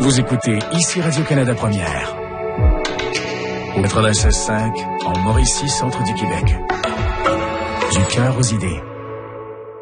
Vous écoutez ici Radio-Canada Première. Au 96.5, en Mauricie, centre du Québec. Du cœur aux idées.